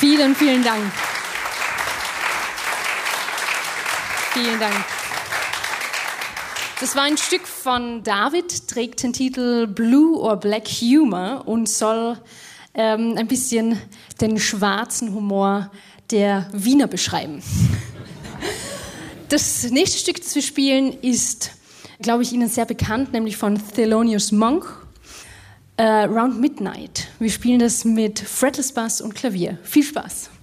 Vielen, vielen Dank. Vielen Dank. Das war ein Stück von David, trägt den Titel Blue or Black Humor und soll ein bisschen den schwarzen Humor der Wiener beschreiben. Das nächste Stück, das wir spielen, ist, glaube ich, Ihnen sehr bekannt, nämlich von Thelonious Monk, Round Midnight. Wir spielen das mit Fretless Bass und Klavier. Viel Spaß!